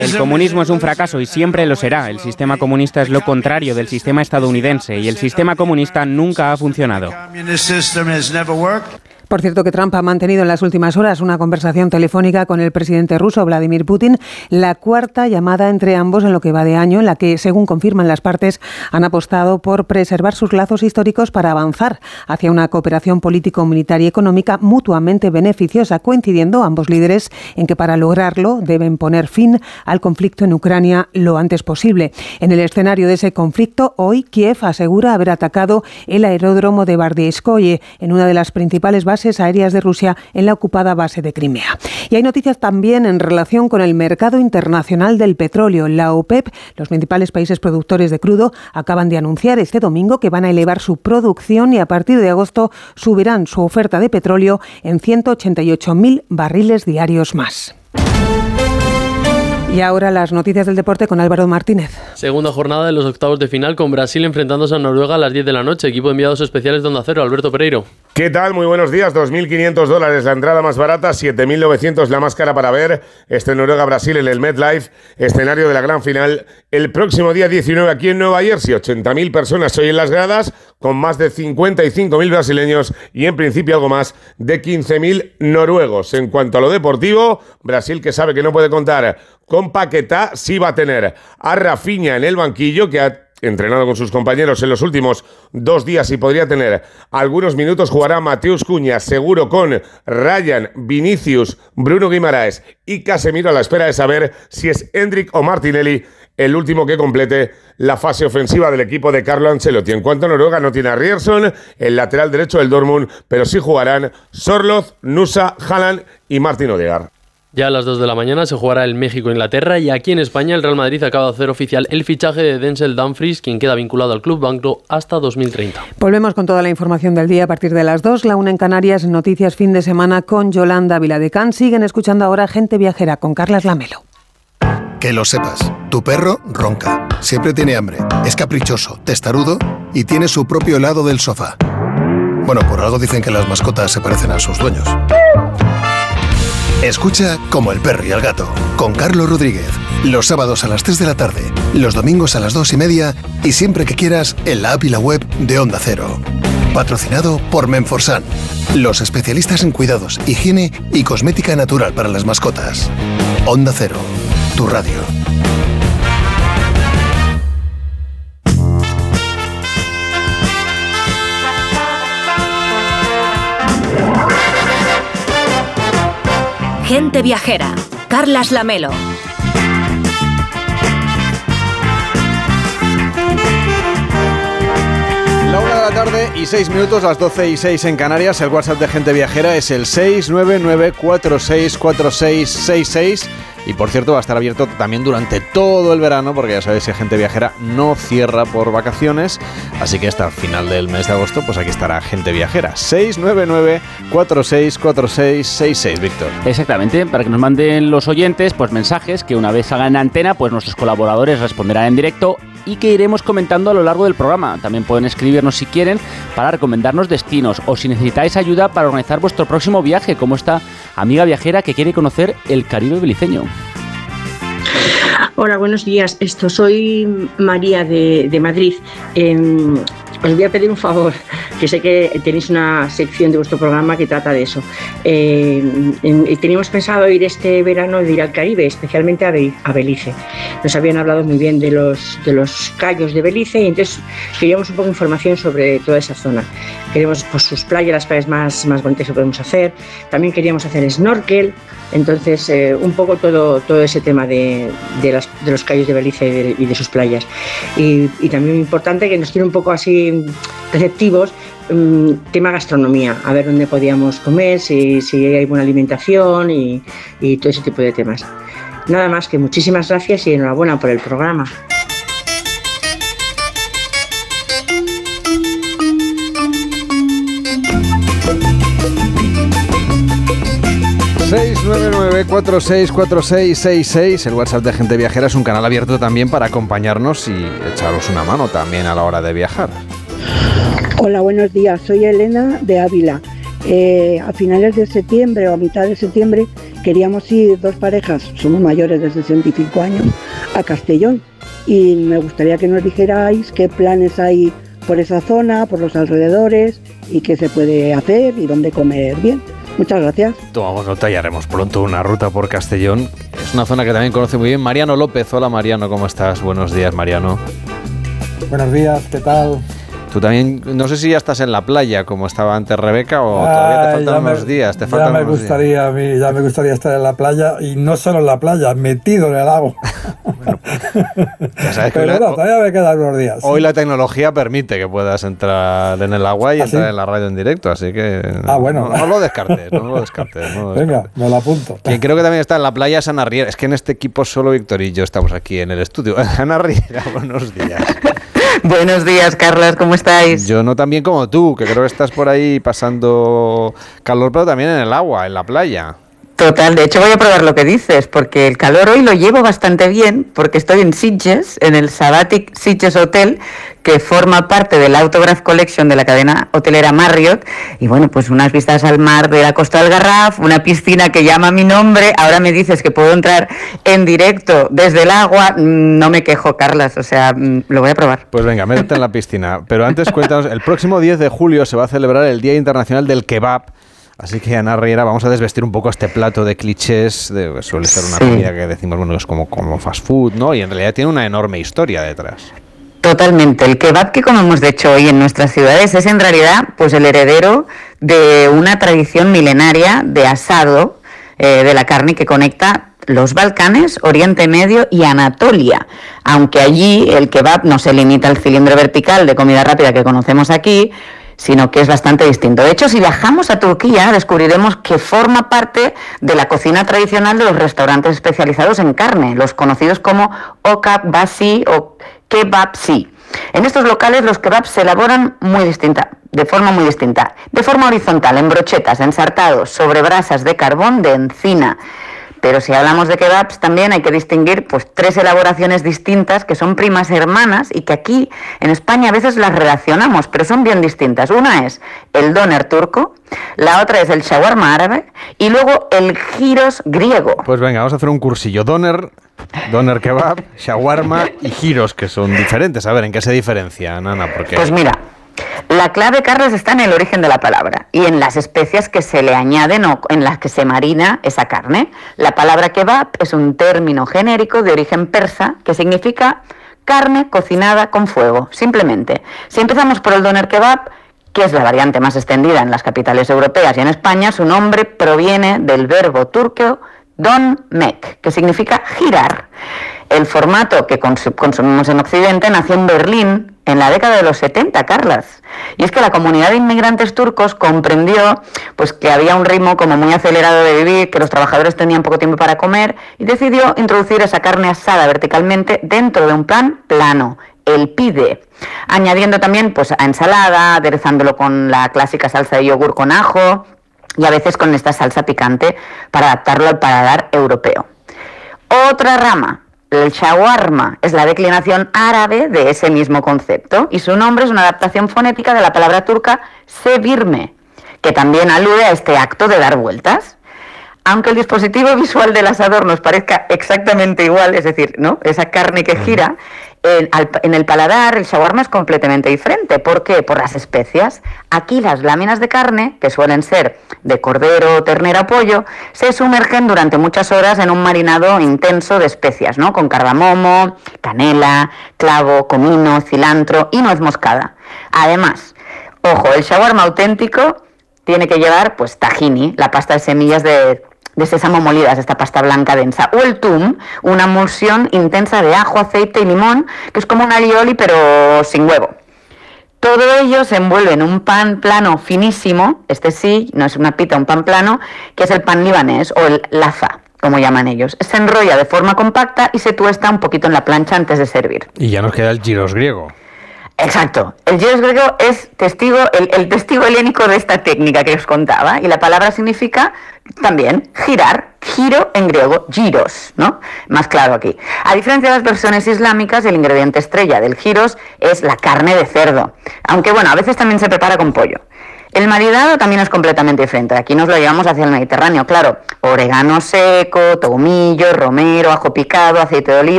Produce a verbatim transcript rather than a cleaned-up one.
El comunismo es un fracaso y siempre lo será. El sistema comunista es lo contrario del sistema estadounidense y el sistema comunista nunca ha funcionado. Por cierto, que Trump ha mantenido en las últimas horas una conversación telefónica con el presidente ruso Vladimir Putin, la cuarta llamada entre ambos en lo que va de año, en la que, según confirman las partes, han apostado por preservar sus lazos históricos para avanzar hacia una cooperación político, militar y económica mutuamente beneficiosa, coincidiendo ambos líderes en que para lograrlo deben poner fin al conflicto en Ucrania lo antes posible. En el escenario de ese conflicto, hoy Kiev asegura haber atacado el aeródromo de Bardyanskoye, en una de las principales bases aéreas de Rusia en la ocupada base de Crimea. Y hay noticias también en relación con el mercado internacional del petróleo. La OPEP, los principales países productores de crudo, acaban de anunciar este domingo que van a elevar su producción y a partir de agosto subirán su oferta de petróleo en ciento ochenta y ocho mil barriles diarios más. Y ahora las noticias del deporte con Álvaro Martínez. Segunda jornada de los octavos de final con Brasil enfrentándose a Noruega a las diez de la noche. Equipo de enviados especiales de Onda Cero, Alberto Pereiro. ¿Qué tal? Muy buenos días. dos mil quinientos dólares la entrada más barata, siete mil novecientos la más cara para ver este Noruega-Brasil en el MetLife, escenario de la gran final, el próximo día diecinueve aquí en Nueva Jersey. ochenta mil personas hoy en las gradas, con más de cincuenta y cinco mil brasileños y en principio algo más de quince mil noruegos. En cuanto a lo deportivo, Brasil, que sabe que no puede contar con Paquetá, sí va a tener a Rafinha en el banquillo, que ha entrenado con sus compañeros en los últimos dos días y podría tener algunos minutos. Jugará Mateus Cunha, seguro, con Ryan, Vinicius, Bruno Guimaraes y Casemiro, a la espera de saber si es Endrick o Martinelli el último que complete la fase ofensiva del equipo de Carlo Ancelotti. En cuanto a Noruega, no tiene a Ryerson, el lateral derecho del Dortmund, pero sí jugarán Sorloth, Nusa, Haaland y Martin Odegaard. Ya a las dos de la mañana se jugará el México-Inglaterra y aquí en España el Real Madrid acaba de hacer oficial el fichaje de Denzel Dumfries, quien queda vinculado al club blanco hasta dos mil treinta. Volvemos con toda la información del día a partir de las dos, la una en Canarias, noticias fin de semana con Yolanda Viladecán. Siguen escuchando ahora Gente Viajera con Carlas Lamelo. Que lo sepas, tu perro ronca, siempre tiene hambre, es caprichoso, testarudo y tiene su propio lado del sofá. Bueno, por algo dicen que las mascotas se parecen a sus dueños. Escucha Como el perro y el gato, con Carlos Rodríguez, los sábados a las tres de la tarde, los domingos a las dos y media y siempre que quieras en la app y la web de Onda Cero. Patrocinado por Menforsan, los especialistas en cuidados, higiene y cosmética natural para las mascotas. Onda Cero, tu radio. Gente Viajera, Carlas Lamelo. La una de la tarde y seis minutos, las doce y seis en Canarias. El WhatsApp de Gente Viajera es el seis nueve nueve cuatro seis cuatro seis seis seis. Y por cierto va a estar abierto también durante todo el verano, porque ya sabéis que Gente Viajera no cierra por vacaciones, así que hasta el final del mes de agosto pues aquí estará Gente Viajera. seis nueve nueve cuatro seis cuatro seis seis seis, Víctor. Exactamente, para que nos manden los oyentes pues mensajes que una vez salgan en antena pues nuestros colaboradores responderán en directo y que iremos comentando a lo largo del programa. También pueden escribirnos si quieren para recomendarnos destinos o si necesitáis ayuda para organizar vuestro próximo viaje, como esta amiga viajera que quiere conocer el Caribe beliceño. Hola, buenos días. Esto soy María de, de Madrid. Eh, os voy a pedir un favor, que sé que tenéis una sección de vuestro programa que trata de eso. Eh, eh, teníamos pensado ir este verano de ir al Caribe, especialmente a, Be- a Belice. Nos habían hablado muy bien de los, de los cayos de Belice y entonces queríamos un poco de información sobre toda esa zona. Queremos pues, sus playas, las playas más, más bonitas que podemos hacer. También queríamos hacer snorkel. Entonces, eh, un poco todo, todo ese tema de, de, las, de los cayos de Belice y de, y de sus playas. Y, y también importante que nos tiene un poco así receptivos, um, tema gastronomía, a ver dónde podíamos comer, si, si hay buena alimentación y, y todo ese tipo de temas. Nada más, que muchísimas gracias y enhorabuena por el programa. seis nueve nueve cuatro seis cuatro seis seis seis. El WhatsApp de Gente Viajera es un canal abierto también para acompañarnos y echaros una mano también a la hora de viajar. Hola, buenos días. Soy Elena de Ávila. Eh, a finales de septiembre o a mitad de septiembre queríamos ir dos parejas, somos mayores de sesenta y cinco años, a Castellón. Y me gustaría que nos dijerais qué planes hay por esa zona, por los alrededores, y qué se puede hacer y dónde comer bien. Muchas gracias. Tomamos nota y haremos pronto una ruta por Castellón. Es una zona que también conoce muy bien Mariano López. Hola Mariano, ¿cómo estás? Buenos días, Mariano. Buenos días, ¿qué tal? Tú también, no sé si ya estás en la playa como estaba antes Rebeca o Ay, todavía te faltan unos me, días. Te faltan ya me gustaría a mí, ya me gustaría estar en la playa y no solo en la playa, metido en el agua. Bueno, ya sabes que Pero no, todavía me quedan unos días. Hoy sí. La tecnología permite que puedas entrar en el agua y ¿Ah, entrar sí? en la radio en directo, así que ah, bueno. no, no lo descartes, no lo descartes. No lo Venga, descartes. me lo apunto. Quien creo que también está en la playa es Ana Riera. Es que en este equipo solo Víctor y yo estamos aquí en el estudio. Ana Riera, buenos días. Buenos días, Carlas, ¿cómo estáis? Yo no tan bien como tú, que creo que estás por ahí pasando calor, pero también en el agua, en la playa. Total, de hecho voy a probar lo que dices, porque el calor hoy lo llevo bastante bien, porque estoy en Sitges, en el Sabbatic Sitges Hotel, que forma parte del Autograph Collection de la cadena hotelera Marriott, y bueno, pues unas vistas al mar de la Costa del Garraf, una piscina que llama mi nombre, ahora me dices que puedo entrar en directo desde el agua, no me quejo, Carlas, o sea, lo voy a probar. Pues venga, métete en la piscina, pero antes cuéntanos, el próximo diez de julio se va a celebrar el Día Internacional del Kebab. Así que, Ana Riera, vamos a desvestir un poco este plato de clichés, de, suele ser una sí. comida que decimos, bueno, es como, como fast food, ¿no? Y en realidad tiene una enorme historia detrás. Totalmente. El kebab que comemos, de hecho, hoy en nuestras ciudades es en realidad pues el heredero de una tradición milenaria de asado eh, de la carne que conecta los Balcanes, Oriente Medio y Anatolia, aunque allí el kebab no se limita al cilindro vertical de comida rápida que conocemos aquí, sino que es bastante distinto. De hecho, si viajamos a Turquía, descubriremos que forma parte de la cocina tradicional de los restaurantes especializados en carne, los conocidos como okabasi o kebabsi. En estos locales los kebabs se elaboran muy distinta, de forma muy distinta, de forma horizontal, en brochetas, ensartados, sobre brasas de carbón de encina. Pero si hablamos de kebabs también hay que distinguir pues tres elaboraciones distintas que son primas hermanas y que aquí en España a veces las relacionamos, pero son bien distintas. Una es el doner turco, la otra es el shawarma árabe y luego el gyros griego. Pues venga, vamos a hacer un cursillo. Doner, doner kebab, shawarma y gyros, que son diferentes. A ver, ¿en qué se diferencian, Ana? Porque... Pues mira, la clave, Carlos, está en el origen de la palabra y en las especias que se le añaden o en las que se marina esa carne. La palabra kebab es un término genérico de origen persa que significa carne cocinada con fuego, simplemente. Si empezamos por el doner kebab, que es la variante más extendida en las capitales europeas y en España, su nombre proviene del verbo turco don mek, que significa girar. El formato que consumimos en Occidente nació en Berlín en la década de los setenta, Carlas. Y es que la comunidad de inmigrantes turcos comprendió pues, que había un ritmo como muy acelerado de vivir, que los trabajadores tenían poco tiempo para comer y decidió introducir esa carne asada verticalmente dentro de un pan plano, el pide, añadiendo también pues, a ensalada, aderezándolo con la clásica salsa de yogur con ajo y a veces con esta salsa picante para adaptarlo al paladar europeo. Otra rama, el shawarma, es la declinación árabe de ese mismo concepto y su nombre es una adaptación fonética de la palabra turca sevirme, que también alude a este acto de dar vueltas. Aunque el dispositivo visual del asador nos parezca exactamente igual, es decir, ¿no? Esa carne que gira, en, al, en el paladar el shawarma es completamente diferente. ¿Por qué? Por las especias. Aquí las láminas de carne, que suelen ser de cordero, ternera o pollo, se sumergen durante muchas horas en un marinado intenso de especias, ¿no? Con cardamomo, canela, clavo, comino, cilantro y nuez moscada. Además, ojo, el shawarma auténtico tiene que llevar pues tahini, la pasta de semillas de... de sésamo molidas, esta pasta blanca densa, o el tum, una emulsión intensa de ajo, aceite y limón, que es como un alioli pero sin huevo. Todo ello se envuelve en un pan plano finísimo, este sí, no es una pita, un pan plano, que es el pan libanés o el laza, como llaman ellos. Se enrolla de forma compacta y se tuesta un poquito en la plancha antes de servir. Y ya nos queda el gyros griego. Exacto. El gyros griego es testigo, el, el testigo helénico de esta técnica que os contaba, y la palabra significa también girar, giro en griego, gyros, ¿no? Más claro aquí. A diferencia de las versiones islámicas, el ingrediente estrella del gyros es la carne de cerdo, aunque bueno, a veces también se prepara con pollo. El maridado también es completamente diferente. Aquí nos lo llevamos hacia el Mediterráneo, claro. Orégano seco, tomillo, romero, ajo picado, aceite de oliva.